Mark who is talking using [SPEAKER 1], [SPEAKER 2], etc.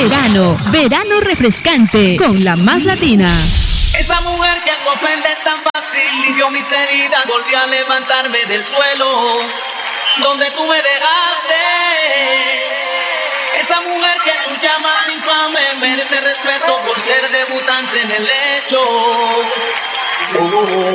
[SPEAKER 1] Verano refrescante con la más latina.
[SPEAKER 2] Esa mujer que me ofende es tan fácil, limpió mis heridas, volví a levantarme del suelo donde tú me dejaste. Esa mujer que tú llamas infame merece respeto por ser debutante en el hecho.